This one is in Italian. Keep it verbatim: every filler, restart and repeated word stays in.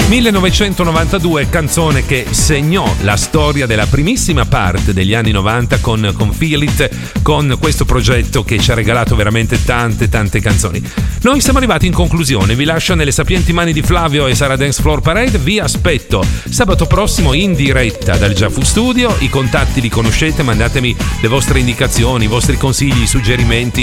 millenovecentonovantadue, canzone che segnò la storia della primissima parte degli anni novanta con, con Feel It, con questo progetto che ci ha regalato veramente tante tante canzoni. Noi siamo arrivati in conclusione, vi lascio nelle sapienti mani di Flavio e Sara Dance Floor Parade, vi aspetto sabato prossimo in diretta dal Giafu Studio, i contatti li conoscete, mandatemi le vostre indicazioni, i vostri consigli, i suggerimenti